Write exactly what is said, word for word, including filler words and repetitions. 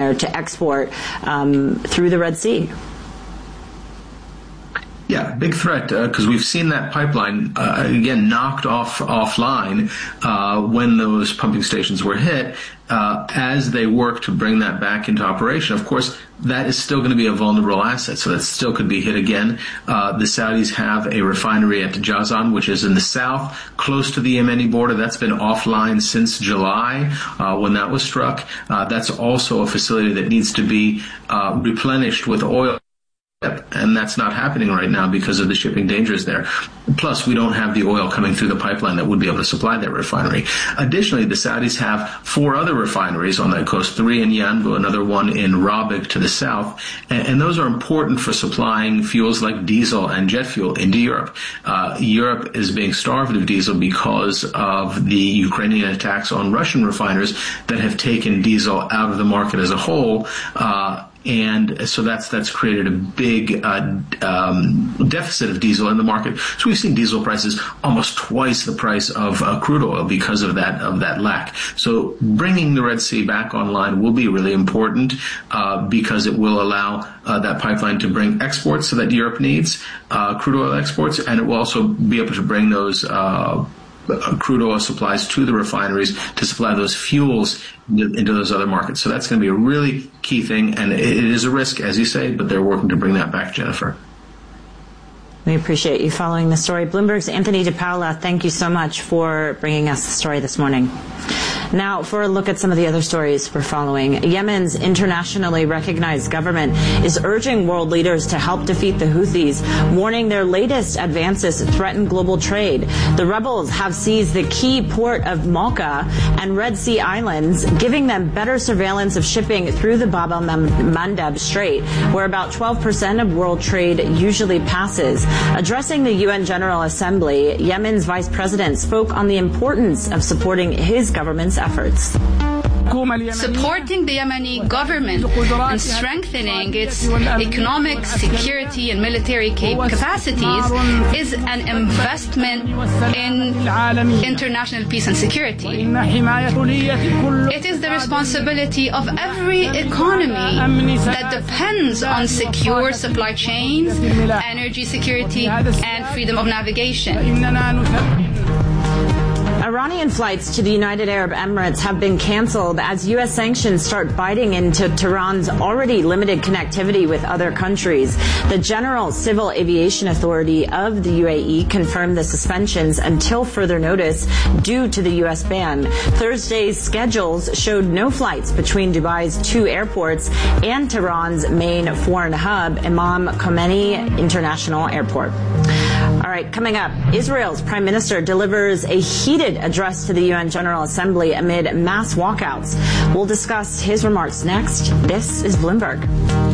there to export um, through the Red Sea. Yeah, big threat, because uh, we've seen that pipeline, uh, again, knocked off offline uh, when those pumping stations were hit. Uh, as they work to bring that back into operation, of course, that is still going to be a vulnerable asset, so that still could be hit again. Uh, the Saudis have a refinery at Jazan, which is in the south, close to the Yemeni border. That's been offline since July uh, when that was struck. Uh, that's also a facility that needs to be uh, replenished with oil. And that's not happening right now because of the shipping dangers there. Plus, we don't have the oil coming through the pipeline that would be able to supply that refinery. Additionally, the Saudis have four other refineries on that coast, three in Yanbu, another one in Rabigh to the south, and, and those are important for supplying fuels like diesel and jet fuel into Europe. Uh, Europe is being starved of diesel because of the Ukrainian attacks on Russian refiners that have taken diesel out of the market as a whole. Uh, And so that's that's created a big uh, um, deficit of diesel in the market. So we've seen diesel prices almost twice the price of uh, crude oil because of that of that lack. So bringing the Red Sea back online will be really important uh, because it will allow uh, that pipeline to bring exports that Europe needs, uh, crude oil exports, and it will also be able to bring those Uh, crude oil supplies to the refineries to supply those fuels into those other markets. So that's going to be a really key thing, and it is a risk, as you say, but they're working to bring that back, Jennifer. We appreciate you following the story. Bloomberg's Anthony DePaola, thank you so much for bringing us the story this morning. Now, for a look at some of the other stories we're following. Yemen's internationally recognized government is urging world leaders to help defeat the Houthis, warning their latest advances threaten global trade. The rebels have seized the key port of Malqa and Red Sea Islands, giving them better surveillance of shipping through the Bab el-Mandeb Strait, where about twelve percent of world trade usually passes. Addressing the U N General Assembly, Yemen's vice president spoke on the importance of supporting his government's efforts. Supporting the Yemeni government and strengthening its economic, security, and military capacities is an investment in international peace and security. It is the responsibility of every economy that depends on secure supply chains, energy security, and freedom of navigation. Iranian flights to the United Arab Emirates have been canceled as U S sanctions start biting into Tehran's already limited connectivity with other countries. The General Civil Aviation Authority of the U A E confirmed the suspensions until further notice due to the U S ban. Thursday's schedules showed no flights between Dubai's two airports and Tehran's main foreign hub, Imam Khomeini International Airport. All right, coming up, Israel's prime minister delivers a heated address to the U N General Assembly amid mass walkouts. We'll discuss his remarks next. This is Bloomberg.